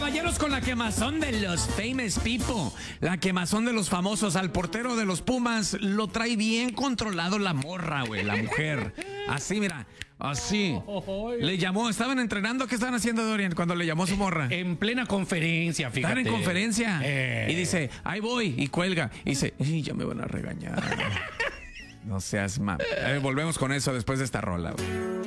caballeros, con la quemazón de los famous people, la quemazón de los famosos. Al portero de los Pumas lo trae bien controlado la morra, güey, la mujer. Así, mira, así. Le llamó, estaban entrenando. ¿Qué estaban haciendo, Dorian, cuando le llamó su morra? En plena conferencia, fíjate. Están en conferencia. Y dice, ahí voy, y cuelga. Y dice, ya me van a regañar. No seas mal. Volvemos con eso después de esta rola, güey.